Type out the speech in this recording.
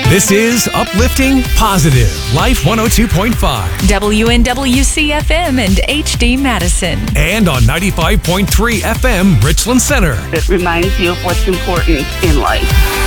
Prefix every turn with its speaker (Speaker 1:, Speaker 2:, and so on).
Speaker 1: This is Uplifting Positive Life 102.5
Speaker 2: WNWC-FM and HD Madison.
Speaker 1: and on 95.3 FM Richland Center.
Speaker 3: It reminds you of what's important in life.